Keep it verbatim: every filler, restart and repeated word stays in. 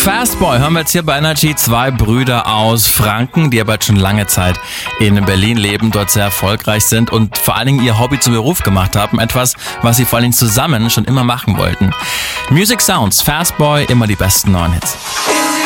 Fastboy hören wir jetzt hier bei Energy. Zwei Brüder aus Franken, die aber jetzt schon lange Zeit in Berlin leben, dort sehr erfolgreich sind und vor allen Dingen ihr Hobby zum Beruf gemacht haben. Etwas, was sie vor allen Dingen zusammen schon immer machen wollten. Music Sounds, Fastboy, immer die besten neuen Hits.